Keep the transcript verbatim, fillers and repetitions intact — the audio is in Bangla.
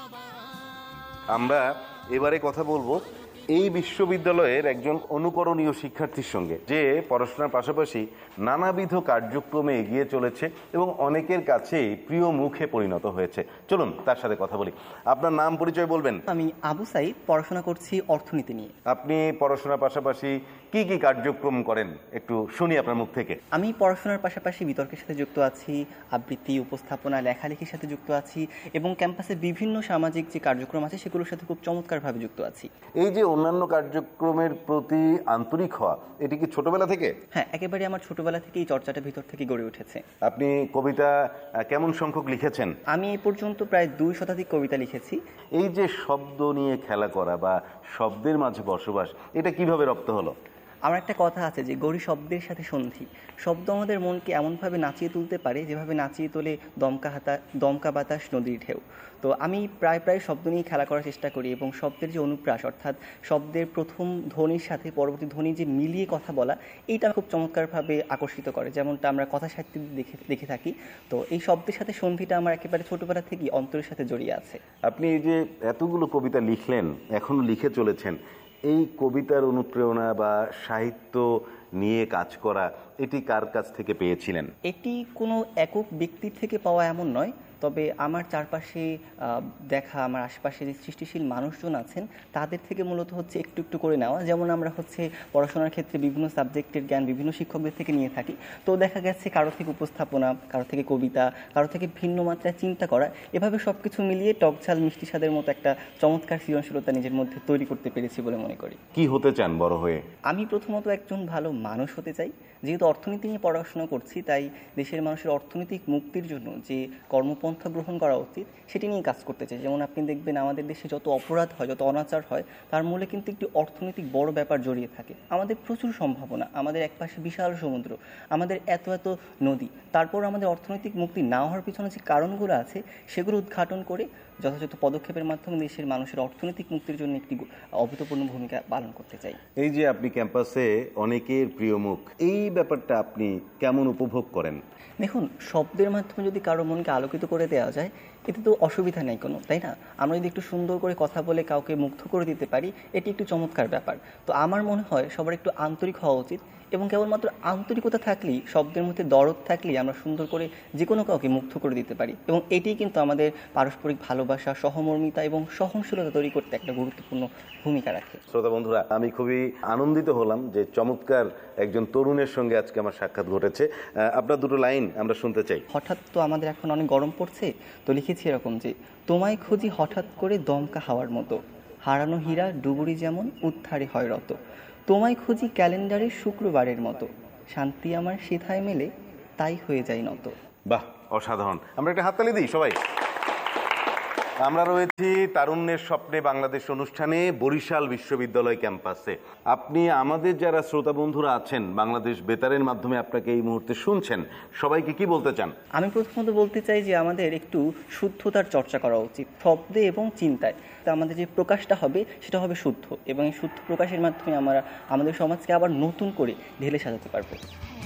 আমরা এবারে কথা বলবো এই বিশ্ববিদ্যালয়ের একজন অনুকরণীয় শিক্ষার্থীর সঙ্গে, যে পড়াশোনার পাশাপাশি নানাবিধ কার্যক্রমে এগিয়ে চলেছে এবং অনেকের কাছে প্রিয় মুখে পরিণত হয়েছে। চলুন তার সাথে কথা বলি। আপনার নাম পরিচয় বলবেন? আমি আবু সাইদ, পড়াশোনা করছি অর্থনীতি নিয়ে। আপনি পড়াশোনার পাশাপাশি কি কি কার্যক্রম করেন একটু শুনি আপনার মুখ থেকে। আমি পড়াশোনার পাশাপাশি বিতর্কের সাথে যুক্ত আছি, আবৃত্তি, উপস্থাপনা, লেখালেখির সাথে যুক্ত আছি এবং ক্যাম্পাসে বিভিন্ন সামাজিক যে কার্যক্রম আছে সেগুলোর সাথে খুব চমৎকারভাবে যুক্ত আছি। এই যে অন্যান্য কার্যক্রমের প্রতি আন্তরিক হওয়া, এটি কি ছোটবেলা থেকে? হ্যাঁ, একেবারে আমার ছোটবেলা থেকেই চর্চাটা ভিতর থেকে গড়ে উঠেছে। আপনি কবিতা কেমন সংখ্যক লিখেছেন? আমি এই পর্যন্ত প্রায় দুই শতাধিক কবিতা লিখেছি। এই যে শব্দ নিয়ে খেলা করা বা শব্দের মাঝে বসবাস, এটা কিভাবে রপ্ত হলো? আমার একটা কথা আছে যে গড়ি শব্দের সাথে সন্ধি। শব্দ আমাদের মনকে এমনভাবে নাচিয়ে তুলতে পারে যেভাবে নাচিয়ে তোলে দমকা হাতা দমকা বাতাস, নদীর ঢেউ। তো আমি প্রায় প্রায় শব্দ নিয়ে খেলা করার চেষ্টা করি এবং শব্দের যে অনুপ্রাস, অর্থাৎ শব্দের প্রথম ধ্বনির সাথে পরবর্তী ধ্বনি যে মিলিয়ে কথা বলা, এইটা খুব চমৎকারভাবে আকর্ষিত করে, যেমনটা আমরা কথা সাহিত্যে দেখে দেখে থাকি। তো এই শব্দের সাথে সন্ধিটা আমার একেবারে ছোটবেলা থেকেই অন্তরের সাথে জড়িয়ে আছে। আপনি এই যে এতগুলো কবিতা লিখলেন, এখনো লিখে চলেছেন, এই কবিতার অনুপ্রেরণা বা সাহিত্য নিয়ে কাজ করা, এটি কার কাছ থেকে পেয়েছিলেন? এটি কোনো একক ব্যক্তির থেকে পাওয়া এমন নয়, তবে আমার চারপাশে দেখা, আমার আশেপাশে যে সৃষ্টিশীল মানুষজন আছেন তাদের থেকে মূলত হচ্ছে একটু একটু করে নেওয়া। যেমন আমরা হচ্ছে পড়াশোনার ক্ষেত্রে বিভিন্ন সাবজেক্টের জ্ঞান বিভিন্ন শিক্ষকদের থেকে নিয়ে থাকি। তো দেখা গেছে কারো থেকে উপস্থাপনা, কারো থেকে কবিতা, কারো থেকে ভিন্ন মাত্রায় চিন্তা করা, এভাবে সব কিছু মিলিয়ে টকঝাল মিষ্টি স্বাদের মতো একটা চমৎকার সৃজনশীলতা নিজের মধ্যে তৈরি করতে পেরেছি বলে মনে করি। কি হতে চান বড় হয়ে? আমি প্রথমত একজন ভালো মানুষ হতে চাই। যেহেতু অর্থনীতি নিয়ে পড়াশোনা করছি, তাই দেশের মানুষের অর্থনৈতিক মুক্তির জন্য যে কর্মপন্থা গ্রহণ করা উচিত সেটি নিয়ে কাজ করতে চাই। যেমন আপনি দেখবেন আমাদের দেশে যত অপরাধ হয়, যত অনাচার হয়, তার মূলে কিন্তু একটি অর্থনৈতিক বড় ব্যাপার জড়িয়ে থাকে। আমাদের প্রচুর সম্ভাবনা, আমাদের একপাশে বিশাল সমুদ্র, আমাদের এত এত নদী, তারপর আমাদের অর্থনৈতিক মুক্তি না হওয়ার পিছনে যে কারণগুলো আছে সেগুলো উদ্ঘাটন করে যথাযথ পদক্ষেপের মাধ্যমে দেশের মানুষের অর্থনৈতিক মুক্তির জন্য একটি অভূতপূর্ণ ভূমিকা পালন করতে চাই। এই যে আপনি ক্যাম্পাসে অনেকের প্রিয় মুখ, এই ব্যাপারটা আপনি কেমন উপভোগ করেন? দেখুন, শব্দের মাধ্যমে যদি কারো মনকে আলোকিত করে দেওয়া যায়, এতে তো অসুবিধা নেই কোনো, তাই না? আমরা যদি একটু সুন্দর করে কথা বলে কাউকে মুগ্ধ করে দিতে পারি, এটি একটু চমৎকার ব্যাপার। তো আমার মনে হয় সবার একটু আন্তরিক হওয়া উচিত এবং কেবলমাত্র আন্তরিকতা থাকলেই, শব্দের মধ্যে দরদ থাকলেই আমরা সুন্দর করে যে কোনো কাউকে মুগ্ধ করে দিতে পারি এবং এটিই কিন্তু আমাদের পারস্পরিক ভালোবাসা, সহমর্মিতা এবং সহনশীলতা তৈরি করতে একটা গুরুত্বপূর্ণ ভূমিকা রাখে। শ্রোতা বন্ধুরা, আমি খুবই আনন্দিত হলাম যে চমৎকার একজন তরুণের সঙ্গে আজকে আমার সাক্ষাৎ ঘটেছে। আপনার দুটো লাইন আমরা শুনতে চাই। হঠাৎ তো আমাদের এখন অনেক গরম পড়ছে, তো লিখেছি এরকম যে, তোমায় খুঁজি হঠাৎ করে দমকা হাওয়ার মতো, হারানো হীরা ডুবুরি যেমন উদ্ধারে হয় রত, তোমায় খুঁজি ক্যালেন্ডারের শুক্রবারের মতো, শান্তি আমার সিধায় মেলে তাই হয়ে যায় নত। বাহ, অসাধারণ! আমরা একটা হাততালি দিই সবাই। আমরা রয়েছি তারুণ্যের স্বপ্নে বাংলাদেশ অনুষ্ঠানে বরিশাল বিশ্ববিদ্যালয় ক্যাম্পাসে। আপনি আমাদের যারা শ্রোতা বন্ধুরা আছেন, বাংলাদেশ বেতারের মাধ্যমে আপনাকে এই মুহূর্তে শুনছেন, সবাইকে কি বলতে চান? আমি প্রথমত বলতে চাই যে আমাদের একটু শুদ্ধতার চর্চা করা উচিত শব্দে এবং চিন্তায়। তা আমাদের যে প্রকাশটা হবে সেটা হবে শুদ্ধ এবং এই শুদ্ধ প্রকাশের মাধ্যমে আমরা আমাদের সমাজকে আবার নতুন করে ঢেলে সাজাতে পারবো।